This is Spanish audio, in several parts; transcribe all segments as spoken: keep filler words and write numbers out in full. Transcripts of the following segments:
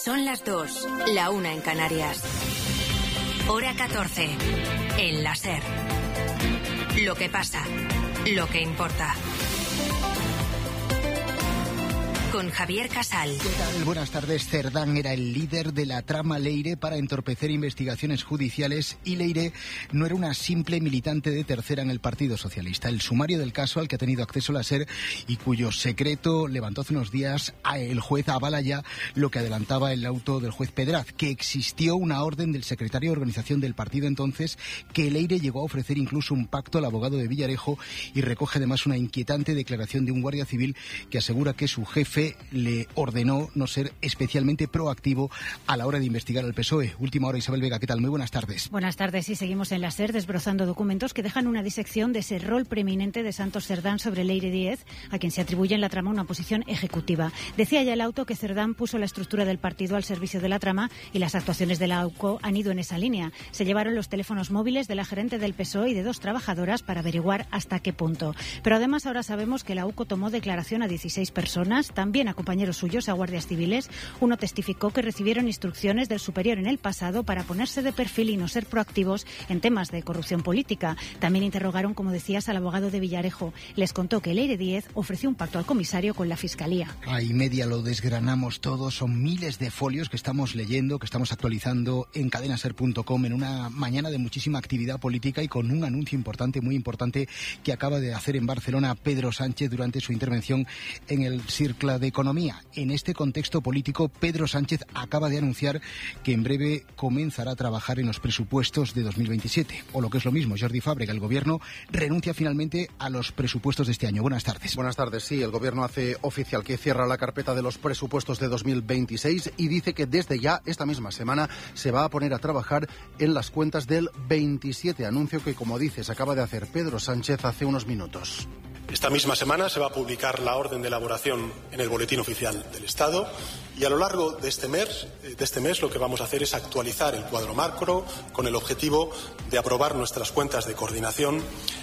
Son las dos, la una en Canarias. Hora catorce, en la SER. Lo que pasa, lo que importa. Con Javier Casal. ¿Qué tal? Buenas tardes. Cerdán era el líder de la trama Leire para entorpecer investigaciones judiciales y Leire no era una simple militante de tercera en el Partido Socialista. El sumario del caso al que ha tenido acceso la SER y cuyo secreto levantó hace unos días el juez avala ya lo que adelantaba el auto del juez Pedraz, que existió una orden del secretario de organización del partido entonces que Leire llegó a ofrecer incluso un pacto al abogado de Villarejo y recoge además una inquietante declaración de un guardia civil que asegura que su jefe le ordenó no ser especialmente proactivo a la hora de investigar al P S O E. Última hora, Isabel Vega, ¿qué tal? Muy buenas tardes. Buenas tardes, y seguimos en la SER desbrozando documentos que dejan una disección de ese rol preeminente de Santos Cerdán sobre Leire Díez, a quien se atribuye en la trama una posición ejecutiva. Decía ya el auto que Cerdán puso la estructura del partido al servicio de la trama y las actuaciones de la AUCO han ido en esa línea. Se llevaron los teléfonos móviles de la gerente del P S O E y de dos trabajadoras para averiguar hasta qué punto. Pero además ahora sabemos que la AUCO tomó declaración a dieciséis personas, también a compañeros suyos, a guardias civiles. Uno testificó que recibieron instrucciones del superior en el pasado para ponerse de perfil y no ser proactivos en temas de corrupción política. También interrogaron, como decías, al abogado de Villarejo. Les contó que Leire Díez ofreció un pacto al comisario con la Fiscalía. A y media lo desgranamos todo. Son miles de folios que estamos leyendo, que estamos actualizando en cadena ser punto com en una mañana de muchísima actividad política y con un anuncio importante, muy importante, que acaba de hacer en Barcelona Pedro Sánchez durante su intervención en el Cercle d'Economia. En este contexto político, Pedro Sánchez acaba de anunciar que en breve comenzará a trabajar en los presupuestos de dos mil veintisiete. O lo que es lo mismo, Jordi Fàbrega, el Gobierno renuncia finalmente a los presupuestos de este año. Buenas tardes. Buenas tardes. Sí, el Gobierno hace oficial que cierra la carpeta de los presupuestos de dos mil veintiséis y dice que desde ya, esta misma semana, se va a poner a trabajar en las cuentas del veintisiete. Anuncio que, como dices, acaba de hacer Pedro Sánchez hace unos minutos. Esta misma semana se va a publicar la orden de elaboración en el Boletín Oficial del Estado y a lo largo de este mes, de este mes lo que vamos a hacer es actualizar el cuadro macro con el objetivo de aprobar nuestras cuentas de coordinación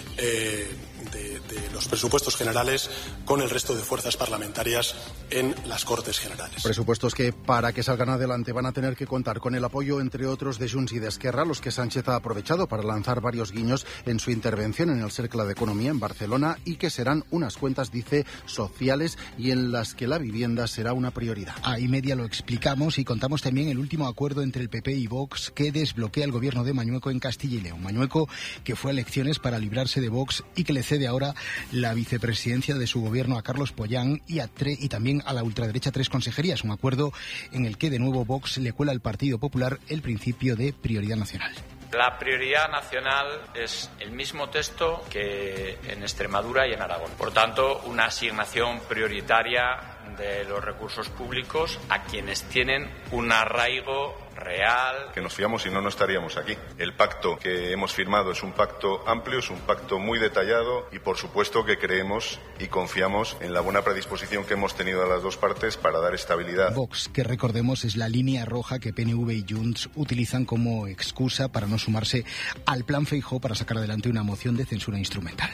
eh, de, de los presupuestos generales con el resto de fuerzas parlamentarias en las Cortes Generales. Presupuestos que, para que salgan adelante, van a tener que contar con el apoyo, entre otros, de Junts y de Esquerra, los que Sánchez ha aprovechado para lanzar varios guiños en su intervención en el Cercle d'Economia en Barcelona y que serán unas cuentas, dice, sociales y en las que la vivienda será una prioridad. A y media lo explicamos y contamos también el último acuerdo entre el P P y Vox que desbloquea el gobierno de Mañueco en Castilla y León. Mañueco, que fue a elecciones para librarse de Vox y que le cede ahora la vicepresidencia de su gobierno a Carlos Pollán y, a tre- y también a la ultraderecha tres consejerías. Un acuerdo en el que de nuevo Vox le cuela al Partido Popular el principio de prioridad nacional. La prioridad nacional es el mismo texto que en Extremadura y en Aragón. Por tanto, una asignación prioritaria de los recursos públicos a quienes tienen un arraigo real. Que nos fiamos y no, no estaríamos aquí. El pacto que hemos firmado es un pacto amplio, es un pacto muy detallado y por supuesto que creemos y confiamos en la buena predisposición que hemos tenido a las dos partes para dar estabilidad. Vox, que recordemos es la línea roja que P N V y Junts utilizan como excusa para no sumarse al plan Feijóo para sacar adelante una moción de censura instrumental.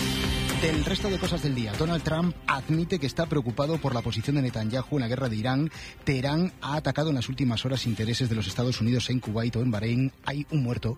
Del resto de cosas del día, Donald Trump admite que está preocupado por la posición de Netanyahu en la guerra de Irán. Teherán ha atacado en las últimas horas intereses de los Estados Unidos en Kuwait o en Bahrein. Hay un muerto.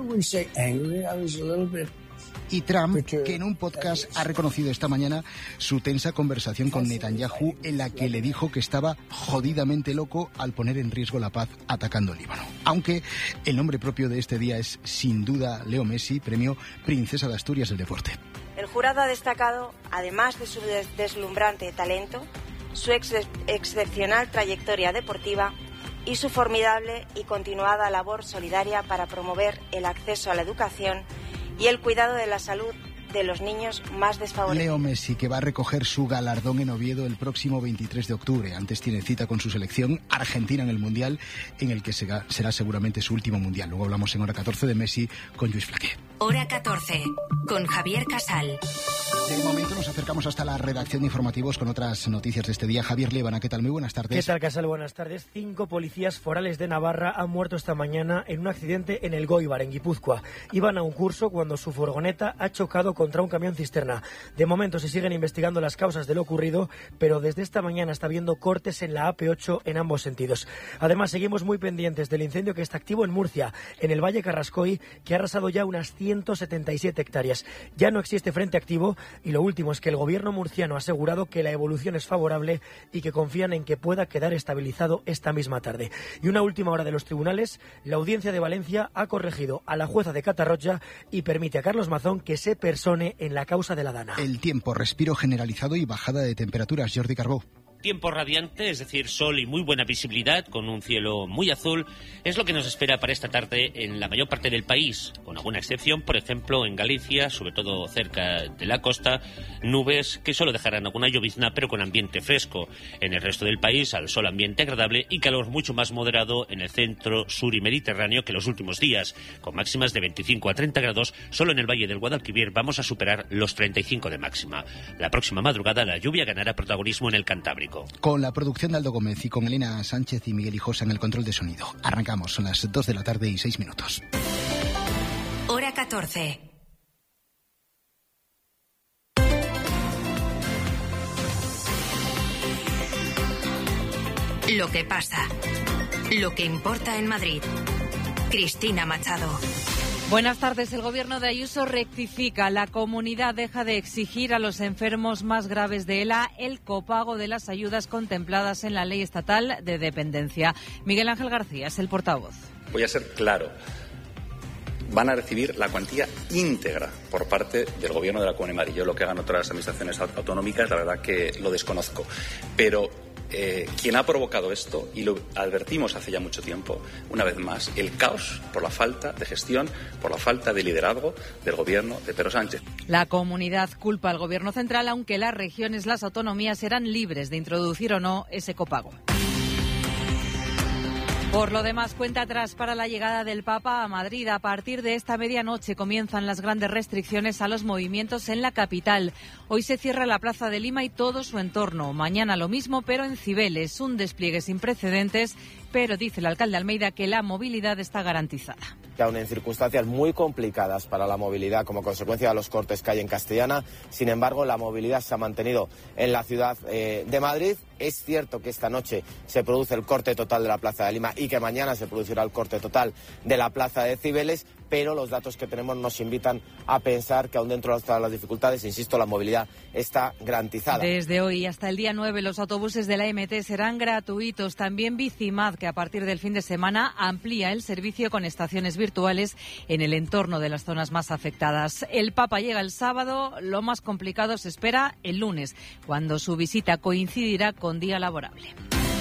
Y Trump, que en un podcast ha reconocido esta mañana su tensa conversación con Netanyahu en la que le dijo que estaba jodidamente loco al poner en riesgo la paz atacando el Líbano. Aunque el nombre propio de este día es sin duda Leo Messi, premio Princesa de Asturias del Deporte. El jurado ha destacado, además de su des- deslumbrante talento, su ex- excepcional trayectoria deportiva y su formidable y continuada labor solidaria para promover el acceso a la educación y el cuidado de la salud de los niños más desfavorecidos. Leo Messi, que va a recoger su galardón en Oviedo el próximo veintitrés de octubre. Antes tiene cita con su selección Argentina en el Mundial, en el que será seguramente su último Mundial. Luego hablamos en hora catorce de Messi con Lluís Flaqué. Hora catorce, con Javier Casal. De momento nos acercamos hasta la redacción de informativos con otras noticias de este día. Javier Lévana, ¿qué tal? Muy buenas tardes. ¿Qué tal, Casal? Buenas tardes. Cinco policías forales de Navarra han muerto esta mañana en un accidente en el Goibar, en Guipúzcoa. Iban a un curso cuando su furgoneta ha chocado con contra un camión cisterna. De momento se siguen investigando las causas de lo ocurrido, pero desde esta mañana está habiendo cortes en la A P ocho en ambos sentidos. Además, seguimos muy pendientes del incendio que está activo en Murcia, en el Valle Carrascoy, que ha arrasado ya unas ciento setenta y siete hectáreas. Ya no existe frente activo y lo último es que el gobierno murciano ha asegurado que la evolución es favorable y que confían en que pueda quedar estabilizado esta misma tarde. Y una última hora de los tribunales, la Audiencia de Valencia ha corregido a la jueza de Catarroja y permite a Carlos Mazón que se persone en la causa de la Dana. El tiempo, respiro generalizado y bajada de temperaturas. Jordi Carbó. Tiempo radiante, es decir, sol y muy buena visibilidad, con un cielo muy azul, es lo que nos espera para esta tarde en la mayor parte del país, con alguna excepción, por ejemplo, en Galicia, sobre todo cerca de la costa, nubes que solo dejarán alguna llovizna, pero con ambiente fresco. En el resto del país, al sol ambiente agradable y calor mucho más moderado en el centro, sur y mediterráneo que los últimos días, con máximas de veinticinco a treinta grados, solo en el Valle del Guadalquivir vamos a superar los treinta y cinco de máxima. La próxima madrugada la lluvia ganará protagonismo en el Cantábrico. Con la producción de Aldo Gómez y con Elena Sánchez y Miguel Hijosa en el control de sonido. Arrancamos, son las dos de la tarde y seis minutos. Hora catorce. Lo que pasa. Lo que importa en Madrid. Cristina Machado. Buenas tardes. El gobierno de Ayuso rectifica. La comunidad deja de exigir a los enfermos más graves de ELA el copago de las ayudas contempladas en la Ley Estatal de Dependencia. Miguel Ángel García es el portavoz. Voy a ser claro. Van a recibir la cuantía íntegra por parte del Gobierno de la Comunidad de Madrid. Yo lo que hagan otras administraciones autonómicas, la verdad que lo desconozco. Pero eh, quien ha provocado esto, y lo advertimos hace ya mucho tiempo, una vez más, el caos por la falta de gestión, por la falta de liderazgo del Gobierno de Pedro Sánchez. La comunidad culpa al Gobierno central, aunque las regiones, las autonomías serán libres de introducir o no ese copago. Por lo demás, cuenta atrás para la llegada del Papa a Madrid. A partir de esta medianoche comienzan las grandes restricciones a los movimientos en la capital. Hoy se cierra la Plaza de Lima y todo su entorno. Mañana lo mismo, pero en Cibeles. Un despliegue sin precedentes, pero dice el alcalde Almeida que la movilidad está garantizada. Que aún en circunstancias muy complicadas para la movilidad como consecuencia de los cortes que hay en Castellana, sin embargo la movilidad se ha mantenido en la ciudad eh, de Madrid. Es cierto que esta noche se produce el corte total de la Plaza de Lima y que mañana se producirá el corte total de la Plaza de Cibeles, pero los datos que tenemos nos invitan a pensar que aún dentro de todas las dificultades, insisto, la movilidad está garantizada. Desde hoy hasta el día nueve los autobuses de la M T serán gratuitos. También Bicimad, que a partir del fin de semana amplía el servicio con estaciones virtuales en el entorno de las zonas más afectadas. El Papa llega el sábado, lo más complicado se espera el lunes, cuando su visita coincidirá con día laborable.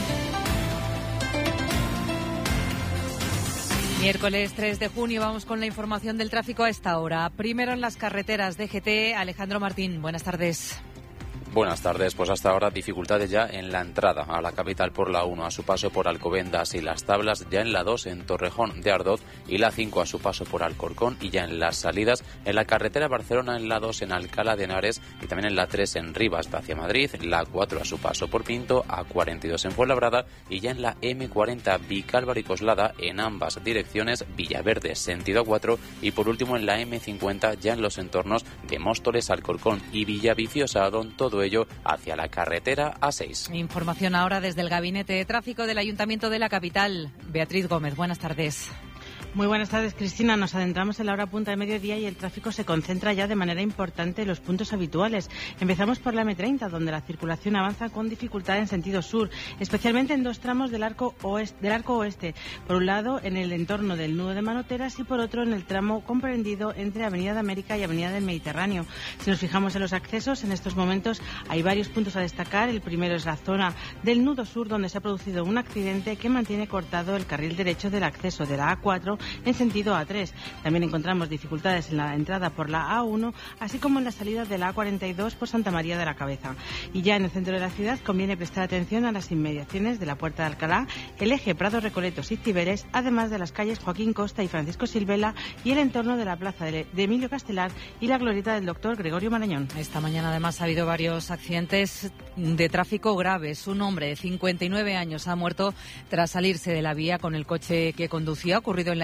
Miércoles tres de junio, vamos con la información del tráfico a esta hora. Primero en las carreteras de G T, Alejandro Martín, buenas tardes. Buenas tardes. Pues hasta ahora dificultades ya en la entrada a la capital por la uno a su paso por Alcobendas y Las Tablas, ya en la dos en Torrejón de Ardoz y la cinco a su paso por Alcorcón, y ya en las salidas en la carretera Barcelona en la dos en Alcalá de Henares y también en la tres en Rivas hacia Madrid, la cuatro a su paso por Pinto, a cuarenta y dos en Fuenlabrada y ya en la eme cuarenta Vicálvaro y Coslada en ambas direcciones, Villaverde sentido a cuatro, y por último en la eme cincuenta ya en los entornos de Móstoles, Alcorcón y Villaviciosa, Adón, todo ello hacia la carretera A seis. Información ahora desde el Gabinete de Tráfico del Ayuntamiento de la capital. Beatriz Gómez, buenas tardes. Muy buenas tardes, Cristina. Nos adentramos en la hora punta de mediodía y el tráfico se concentra ya de manera importante en los puntos habituales. Empezamos por la eme treinta, donde la circulación avanza con dificultad en sentido sur, especialmente en dos tramos del arco oeste, del arco oeste. Por un lado, en el entorno del nudo de Manoteras y por otro en el tramo comprendido entre Avenida de América y Avenida del Mediterráneo. Si nos fijamos en los accesos, en estos momentos hay varios puntos a destacar. El primero es la zona del nudo sur, donde se ha producido un accidente que mantiene cortado el carril derecho del acceso de la A cuatro en sentido A tres. También encontramos dificultades en la entrada por la A uno, así como en la salida de la A cuarenta y dos por Santa María de la Cabeza. Y ya en el centro de la ciudad conviene prestar atención a las inmediaciones de la Puerta de Alcalá, el eje Prado Recoletos y Cibeles, además de las calles Joaquín Costa y Francisco Silvela y el entorno de la plaza de Emilio Castelar y la glorieta del doctor Gregorio Marañón. Esta mañana además ha habido varios accidentes de tráfico graves. Un hombre de cincuenta y nueve años ha muerto tras salirse de la vía con el coche que conducía. Ha ocurrido en la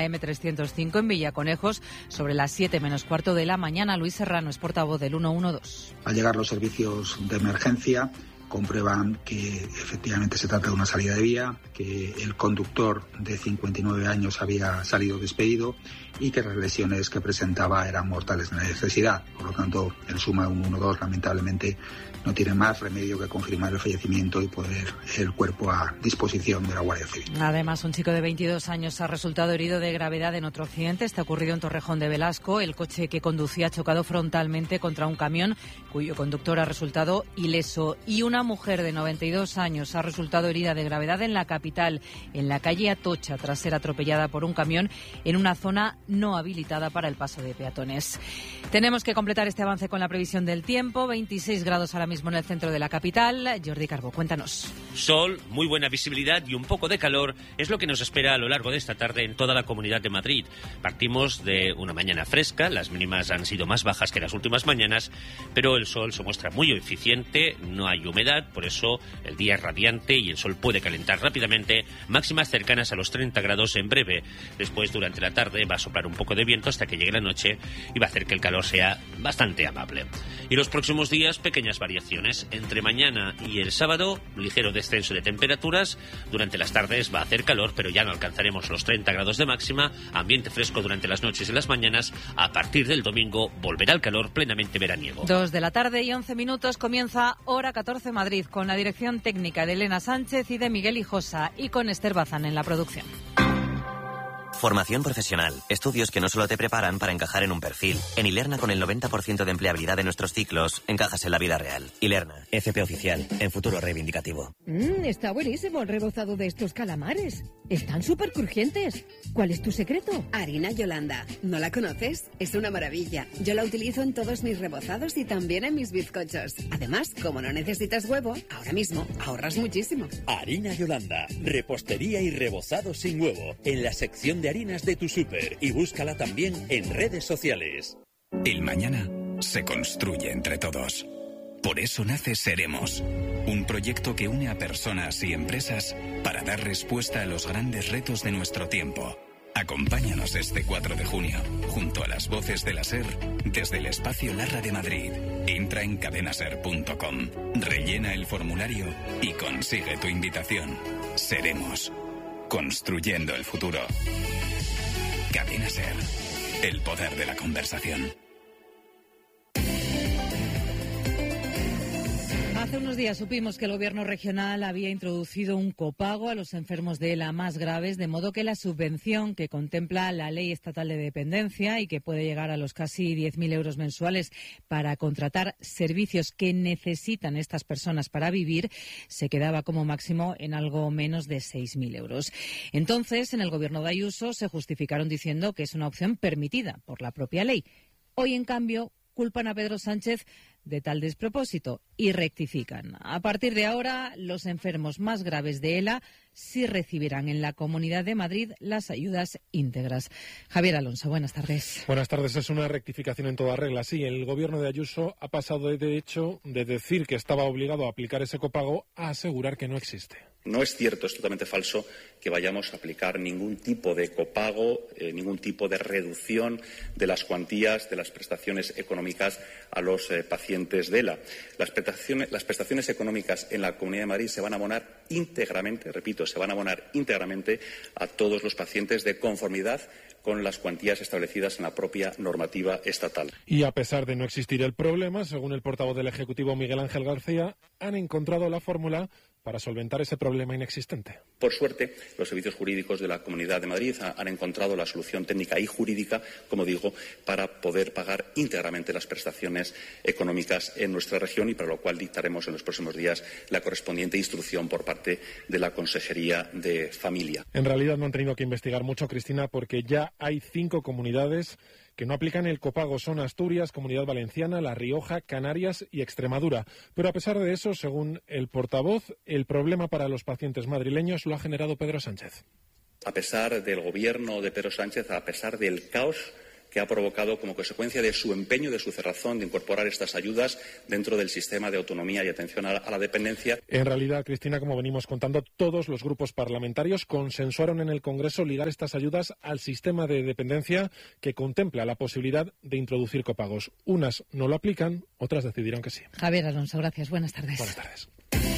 eme trescientos cinco en Villaconejos sobre las siete menos cuarto de la mañana. Luis Serrano es portavoz del ciento doce. Al llegar los servicios de emergencia comprueban que efectivamente se trata de una salida de vía, que el conductor de cincuenta y nueve años había salido despedido y que las lesiones que presentaba eran mortales de necesidad. Por lo tanto, el Suma ciento doce lamentablemente no tiene más remedio que confirmar el fallecimiento y poner el cuerpo a disposición de la Guardia Civil. Además, un chico de veintidós años ha resultado herido de gravedad en otro accidente. Este ha ocurrido en Torrejón de Velasco. El coche que conducía ha chocado frontalmente contra un camión cuyo conductor ha resultado ileso. Y una mujer de noventa y dos años ha resultado herida de gravedad en la capital, en la calle Atocha, tras ser atropellada por un camión en una zona no habilitada para el paso de peatones. Tenemos que completar este avance con la previsión del tiempo. veintiséis grados ahora mismo en el centro de la capital. Jordi Carbó, cuéntanos. Sol, muy buena visibilidad y un poco de calor es lo que nos espera a lo largo de esta tarde en toda la Comunidad de Madrid. Partimos de una mañana fresca, las mínimas han sido más bajas que las últimas mañanas, pero el sol se muestra muy eficiente, no hay humedad, por eso el día es radiante y el sol puede calentar rápidamente, máximas cercanas a los treinta grados en breve. Después, durante la tarde, va a soplar un poco de viento hasta que llegue la noche y va a hacer que el calor sea bastante amable. Y los próximos días, pequeñas variaciones. Entre mañana y el sábado, ligero descenso de temperaturas. Durante las tardes va a hacer calor, pero ya no alcanzaremos los treinta grados de máxima. Ambiente fresco durante las noches y las mañanas. A partir del domingo volverá el calor plenamente veraniego. Dos de la tarde y once minutos comienza Hora catorce Madrid, con la dirección técnica de Elena Sánchez y de Miguel Hijosa, y con Esther Bazán en la producción. Formación profesional. Estudios que no solo te preparan para encajar en un perfil. En Ilerna, con el noventa por ciento de empleabilidad de nuestros ciclos, encajas en la vida real. Ilerna, F P oficial, en futuro reivindicativo. Mmm, está buenísimo el rebozado de estos calamares. Están súper crujientes. ¿Cuál es tu secreto? Harina Yolanda. ¿No la conoces? Es una maravilla. Yo la utilizo en todos mis rebozados y también en mis bizcochos. Además, como no necesitas huevo, ahora mismo ahorras muchísimo. Harina Yolanda. Repostería y rebozado sin huevo. En la sección de harinas de tu súper, y búscala también en redes sociales. El mañana se construye entre todos. Por eso nace Seremos, un proyecto que une a personas y empresas para dar respuesta a los grandes retos de nuestro tiempo. Acompáñanos este cuatro de junio, junto a las voces de la SER, desde el Espacio Larra de Madrid. Entra en cadenaser punto com, rellena el formulario y consigue tu invitación. Seremos, construyendo el futuro. Cadena SER, el poder de la conversación. Hace unos días supimos que el Gobierno regional había introducido un copago a los enfermos de ELA más graves, de modo que la subvención que contempla la Ley Estatal de Dependencia y que puede llegar a los casi diez mil euros mensuales para contratar servicios que necesitan estas personas para vivir, se quedaba como máximo en algo menos de seis mil euros. Entonces, en el Gobierno de Ayuso se justificaron diciendo que es una opción permitida por la propia ley. Hoy, en cambio, culpan a Pedro Sánchez de tal despropósito y rectifican. A partir de ahora, los enfermos más graves de ELA sí recibirán en la Comunidad de Madrid las ayudas íntegras. Javier Alonso, buenas tardes. Buenas tardes. Es una rectificación en toda regla. Sí, el Gobierno de Ayuso ha pasado, de hecho, de decir que estaba obligado a aplicar ese copago a asegurar que no existe. No es cierto, es totalmente falso que vayamos a aplicar ningún tipo de copago, eh, ningún tipo de reducción de las cuantías de las prestaciones económicas a los eh, pacientes de ELA. Las prestaciones, las prestaciones económicas en la Comunidad de Madrid se van a abonar íntegramente, repito, se van a abonar íntegramente a todos los pacientes de conformidad con las cuantías establecidas en la propia normativa estatal. Y a pesar de no existir el problema, según el portavoz del Ejecutivo Miguel Ángel García, han encontrado la fórmula para solventar ese problema inexistente. Por suerte, los servicios jurídicos de la Comunidad de Madrid han encontrado la solución técnica y jurídica, como digo, para poder pagar íntegramente las prestaciones económicas en nuestra región, y para lo cual dictaremos en los próximos días la correspondiente instrucción por parte de la Consejería de Familia. En realidad no han tenido que investigar mucho, Cristina, porque ya hay cinco comunidades que no aplican el copago. Son Asturias, Comunidad Valenciana, La Rioja, Canarias y Extremadura. Pero a pesar de eso, según el portavoz, el problema para los pacientes madrileños lo ha generado Pedro Sánchez. A pesar del gobierno de Pedro Sánchez, a pesar del caos que ha provocado como consecuencia de su empeño, de su cerrazón, de incorporar estas ayudas dentro del sistema de autonomía y atención a la dependencia. En realidad, Cristina, como venimos contando, todos los grupos parlamentarios consensuaron en el Congreso ligar estas ayudas al sistema de dependencia que contempla la posibilidad de introducir copagos. Unas no lo aplican, otras decidieron que sí. Javier Alonso, gracias. Buenas tardes. Buenas tardes.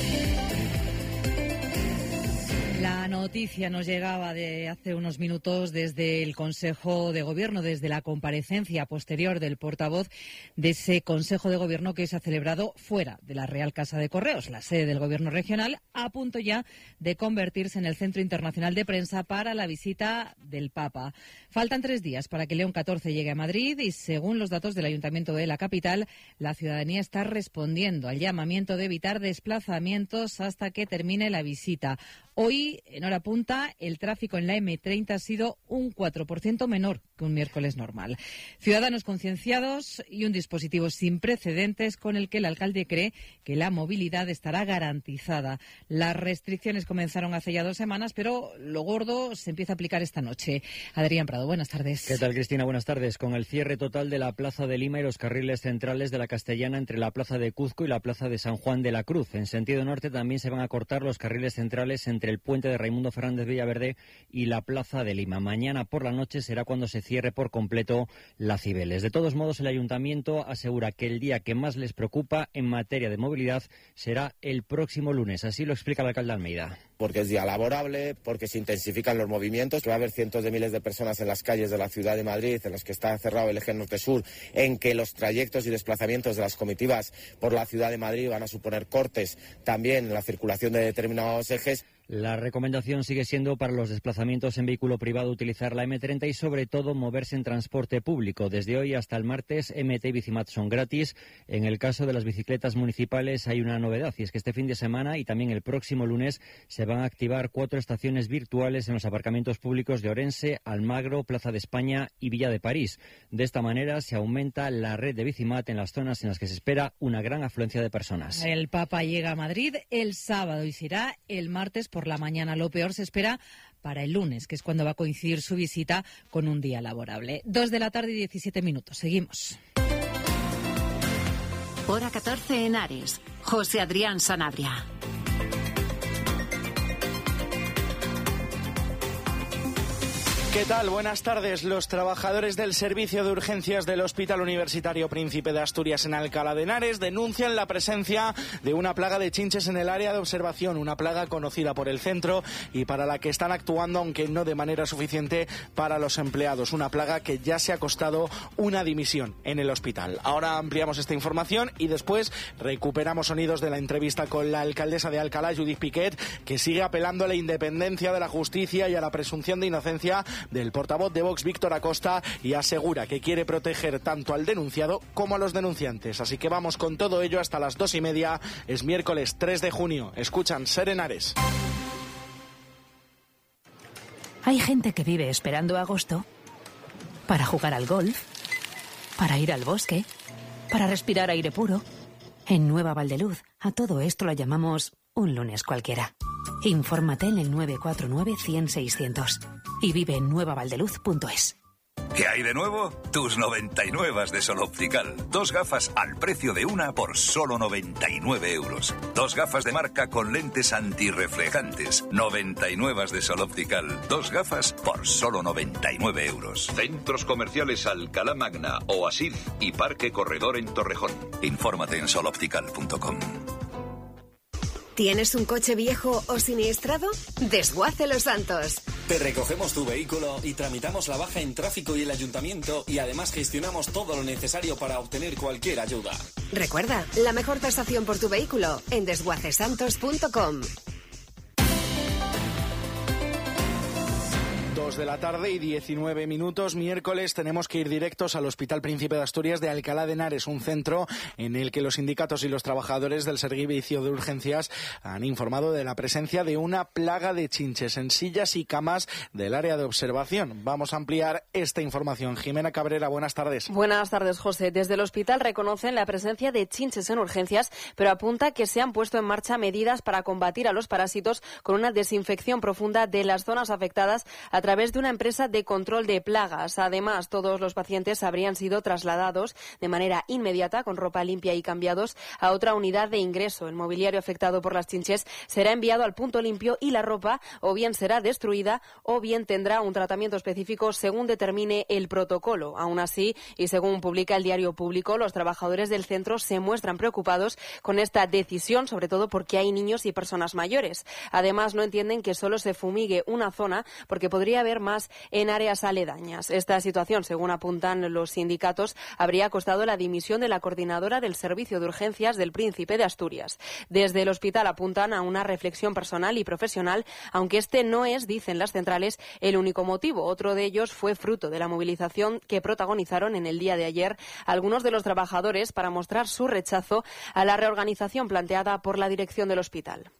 La noticia nos llegaba de hace unos minutos desde el Consejo de Gobierno, desde la comparecencia posterior del portavoz de ese Consejo de Gobierno que se ha celebrado fuera de la Real Casa de Correos, la sede del Gobierno regional, a punto ya de convertirse en el centro internacional de prensa para la visita del Papa. Faltan tres días para que León catorce llegue a Madrid y, según los datos del Ayuntamiento de la capital, la ciudadanía está respondiendo al llamamiento de evitar desplazamientos hasta que termine la visita. Hoy, en hora punta, el tráfico en la eme treinta ha sido un cuatro por ciento menor que un miércoles normal. Ciudadanos concienciados y un dispositivo sin precedentes con el que el alcalde cree que la movilidad estará garantizada. Las restricciones comenzaron hace ya dos semanas, pero lo gordo se empieza a aplicar esta noche. Adrián Prado, buenas tardes. ¿Qué tal, Cristina? Buenas tardes. Con el cierre total de la Plaza de Lima y los carriles centrales de la Castellana entre la Plaza de Cuzco y la Plaza de San Juan de la Cruz. En sentido norte también se van a cortar los carriles centrales entre el puente de Raimundo Fernández Villaverde y la Plaza de Lima. Mañana por la noche será cuando se cierre por completo la Cibeles. De todos modos, el Ayuntamiento asegura que el día que más les preocupa en materia de movilidad será el próximo lunes. Así lo explica el alcalde Almeida. Porque es día laborable, porque se intensifican los movimientos, que va a haber cientos de miles de personas en las calles de la ciudad de Madrid, en los que está cerrado el eje norte-sur, en que los trayectos y desplazamientos de las comitivas por la ciudad de Madrid van a suponer cortes también en la circulación de determinados ejes. La recomendación sigue siendo para los desplazamientos en vehículo privado utilizar la eme treinta y sobre todo moverse en transporte público. Desde hoy hasta el martes, eme te y Bicimat son gratis. En el caso de las bicicletas municipales hay una novedad y es que este fin de semana y también el próximo lunes se van a activar cuatro estaciones virtuales en los aparcamientos públicos de Orense, Almagro, Plaza de España y Villa de París. De esta manera se aumenta la red de Bicimat en las zonas en las que se espera una gran afluencia de personas. El Papa llega a Madrid el sábado y será el martes por la mañana. Lo peor se espera para el lunes, que es cuando va a coincidir su visita con un día laborable. Dos de la tarde y diecisiete minutos. Seguimos. Hora catorce en Ares. José Adrián Sanabria. ¿Qué tal? Buenas tardes. Los trabajadores del Servicio de Urgencias del Hospital Universitario Príncipe de Asturias en Alcalá de Henares denuncian la presencia de una plaga de chinches en el área de observación, una plaga conocida por el centro y para la que están actuando, aunque no de manera suficiente para los empleados. Una plaga que ya se ha costado una dimisión en el hospital. Ahora ampliamos esta información y después recuperamos sonidos de la entrevista con la alcaldesa de Alcalá, Judith Piquet, que sigue apelando a la independencia de la justicia y a la presunción de inocencia del portavoz de Vox, Víctor Acosta, y asegura que quiere proteger tanto al denunciado como a los denunciantes. Así que vamos con todo ello hasta las dos y media. Es miércoles tres de junio. Escuchan Ser Henares. Hay gente que vive esperando agosto para jugar al golf, para ir al bosque, para respirar aire puro. En Nueva Valdeluz, a todo esto lo llamamos un lunes cualquiera. Infórmate en el nueve cuatro nueve, cien, seiscientos y vive en nueva valdeluz punto es. ¿Qué hay de nuevo? Tus noventa y nueve de Sol Optical. Dos gafas al precio de una por solo noventa y nueve euros. Dos gafas de marca con lentes antirreflejantes. noventa y nueve de Sol Optical. Dos gafas por solo noventa y nueve euros. Centros comerciales Alcalá Magna, Oasis y Parque Corredor en Torrejón. Infórmate en sol optical punto com. ¿Tienes un coche viejo o siniestrado? Desguace Los Santos. Te recogemos tu vehículo y tramitamos la baja en tráfico y el ayuntamiento y además gestionamos todo lo necesario para obtener cualquier ayuda. Recuerda, la mejor tasación por tu vehículo en desguace santos punto com. Dos de la tarde y diecinueve minutos, miércoles, tenemos que ir directos al Hospital Príncipe de Asturias de Alcalá de Henares, un centro en el que los sindicatos y los trabajadores del Servicio de Urgencias han informado de la presencia de una plaga de chinches en sillas y camas del área de observación. Vamos a ampliar esta información. Jimena Cabrera, buenas tardes. Buenas tardes, José. Desde el hospital reconocen la presencia de chinches en urgencias, pero apunta que se han puesto en marcha medidas para combatir a los parásitos con una desinfección profunda de las zonas afectadas a través través de una empresa de control de plagas. Además, todos los pacientes habrían sido trasladados de manera inmediata, con ropa limpia y cambiados, a otra unidad de ingreso. El mobiliario afectado por las chinches será enviado al punto limpio y la ropa o bien será destruida o bien tendrá un tratamiento específico según determine el protocolo. Aún así, y según publica el Diario Público, los trabajadores del centro se muestran preocupados con esta decisión, sobre todo porque hay niños y personas mayores. Además, no entienden que solo se fumigue una zona porque podría haber más en áreas aledañas. Esta situación, según apuntan los sindicatos, habría costado la dimisión de la coordinadora del Servicio de Urgencias del Príncipe de Asturias. Desde el hospital apuntan a una reflexión personal y profesional, aunque este no es, dicen las centrales, el único motivo. Otro de ellos fue fruto de la movilización que protagonizaron en el día de ayer algunos de los trabajadores para mostrar su rechazo a la reorganización planteada por la dirección del hospital.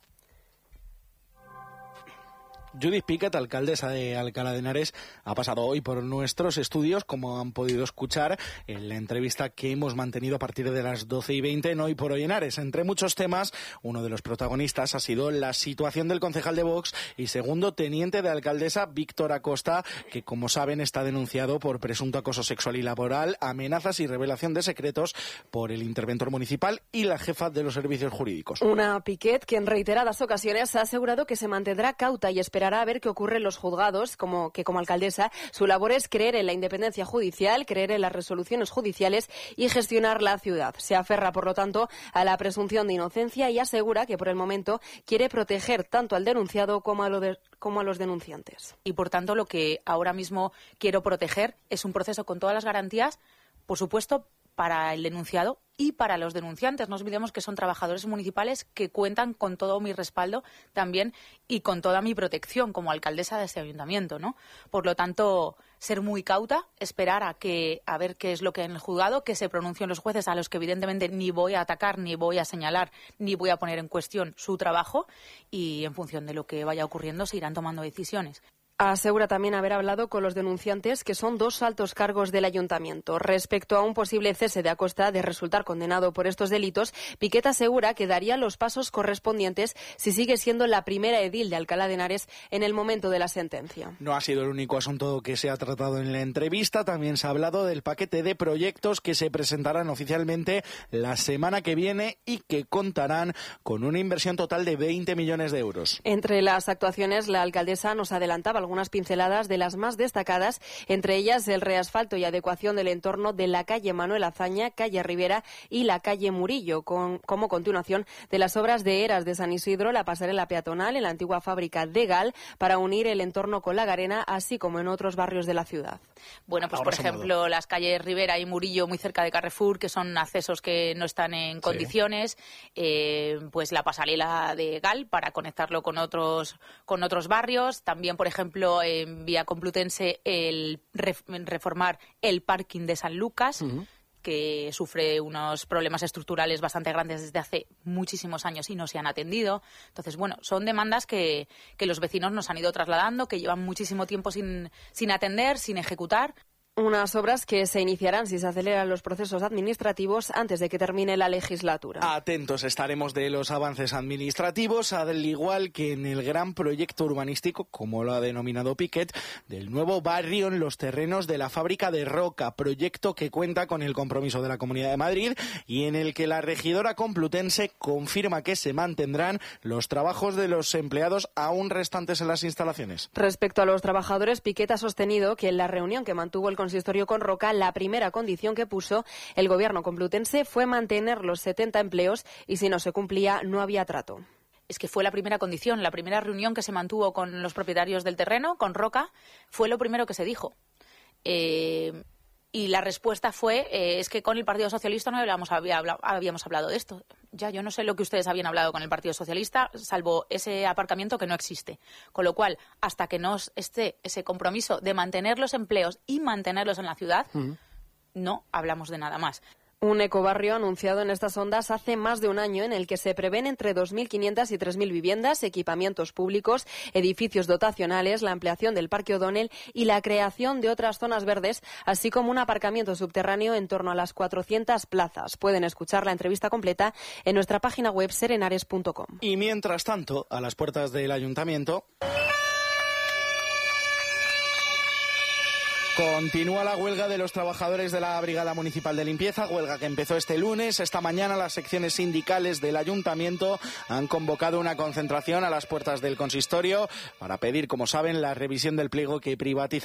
Judith Piquet, alcaldesa de Alcalá de Henares, ha pasado hoy por nuestros estudios, como han podido escuchar en la entrevista que hemos mantenido a partir de las doce y veinte en Hoy por Hoy Henares. Entre muchos temas, uno de los protagonistas ha sido la situación del concejal de Vox y segundo teniente de alcaldesa, Víctor Acosta, que, como saben, está denunciado por presunto acoso sexual y laboral, amenazas y revelación de secretos por el interventor municipal y la jefa de los servicios jurídicos. Una Piquet que en reiteradas ocasiones ha asegurado que se mantendrá cauta y esperará a ver qué ocurre en los juzgados, como que como alcaldesa su labor es creer en la independencia judicial, creer en las resoluciones judiciales y gestionar la ciudad. Se aferra, por lo tanto, a la presunción de inocencia y asegura que por el momento quiere proteger tanto al denunciado como a, lo de, como a los denunciantes. Y por tanto lo que ahora mismo quiero proteger es un proceso con todas las garantías, por supuesto, para el denunciado y para los denunciantes. No olvidemos que son trabajadores municipales que cuentan con todo mi respaldo también y con toda mi protección como alcaldesa de este ayuntamiento, ¿no? Por lo tanto, ser muy cauta, esperar a que a ver qué es lo que en el juzgado, que se pronuncien los jueces, a los que evidentemente ni voy a atacar, ni voy a señalar, ni voy a poner en cuestión su trabajo, y en función de lo que vaya ocurriendo se irán tomando decisiones. Asegura también haber hablado con los denunciantes, que son dos altos cargos del ayuntamiento. Respecto a un posible cese de Acosta de resultar condenado por estos delitos, Piquet asegura que daría los pasos correspondientes si sigue siendo la primera edil de Alcalá de Henares en el momento de la sentencia. No ha sido el único asunto que se ha tratado en la entrevista. También se ha hablado del paquete de proyectos que se presentarán oficialmente la semana que viene y que contarán con una inversión total de veinte millones de euros. Entre las actuaciones, la alcaldesa nos adelantaba algunas pinceladas de las más destacadas, entre ellas el reasfalto y adecuación del entorno de la calle Manuel Azaña, calle Rivera y la calle Murillo, con, como continuación de las obras de Eras de San Isidro, la pasarela peatonal en la antigua fábrica de Gal, para unir el entorno con la Garena, así como en otros barrios de la ciudad. Bueno, pues Ahora por ejemplo, las calles Rivera y Murillo, muy cerca de Carrefour, que son accesos que no están en condiciones, sí. eh, pues la pasarela de Gal para conectarlo con otros, con otros barrios, también, por ejemplo, en vía Complutense, el reformar el parking de San Lucas, uh-huh. que sufre unos problemas estructurales bastante grandes desde hace muchísimos años y no se han atendido. Entonces, bueno, son demandas que, que los vecinos nos han ido trasladando, que llevan muchísimo tiempo sin, sin atender, sin ejecutar. Unas obras que se iniciarán si se aceleran los procesos administrativos antes de que termine la legislatura. Atentos estaremos de los avances administrativos, al igual que en el gran proyecto urbanístico, como lo ha denominado Piquet, del nuevo barrio en los terrenos de la fábrica de Roca, proyecto que cuenta con el compromiso de la Comunidad de Madrid y en el que la regidora complutense confirma que se mantendrán los trabajos de los empleados aún restantes en las instalaciones. Respecto a los trabajadores, Piquet ha sostenido que en la reunión que mantuvo el consistorio con Roca, la primera condición que puso el gobierno complutense fue mantener los setenta empleos y si no se cumplía no había trato. Es que fue la primera condición, la primera reunión que se mantuvo con los propietarios del terreno, con Roca, fue lo primero que se dijo. Eh, y la respuesta fue, eh, es que con el Partido Socialista no habíamos, había, habíamos hablado de esto. Ya, yo no sé lo que ustedes habían hablado con el Partido Socialista, salvo ese aparcamiento que no existe. Con lo cual, hasta que no esté ese compromiso de mantener los empleos y mantenerlos en la ciudad, uh-huh. no hablamos de nada más. Un ecobarrio anunciado en estas ondas hace más de un año, en el que se prevén entre dos mil quinientas y tres mil viviendas, equipamientos públicos, edificios dotacionales, la ampliación del Parque O'Donnell y la creación de otras zonas verdes, así como un aparcamiento subterráneo en torno a las cuatrocientas plazas. Pueden escuchar la entrevista completa en nuestra página web serenares punto com. Y mientras tanto, a las puertas del ayuntamiento... Continúa la huelga de los trabajadores de la Brigada Municipal de Limpieza, huelga que empezó este lunes. Esta mañana las secciones sindicales del Ayuntamiento han convocado una concentración a las puertas del consistorio para pedir, como saben, la revisión del pliego que privatiza